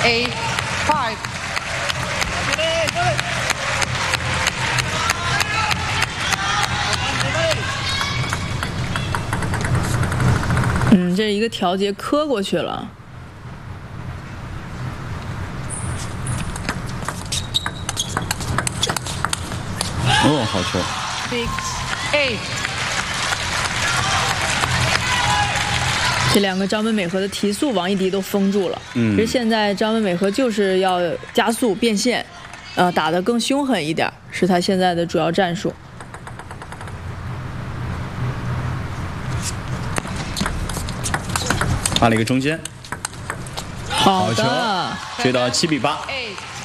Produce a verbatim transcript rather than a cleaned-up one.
eight, five. 嗯，这一个调节磕过去了。 哦，好球。 Six, eight. 这两个张本美和的提速，王艺迪都封住了。 嗯， 其实现在张本美和就是要加速变线，呃，打得更凶狠一点，是他现在的主要战术。 发了一个中间， 好好球，追到七比八。